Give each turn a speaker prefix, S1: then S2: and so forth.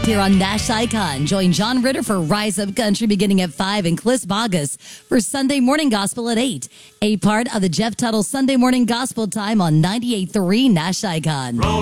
S1: Here on Nash Icon, join John Ritter for Rise Up Country beginning at 5 and Cliff Bogus for Sunday Morning Gospel at 8. A part of the Jeff Tuttle Sunday Morning Gospel Time on 98.3 Nash Icon.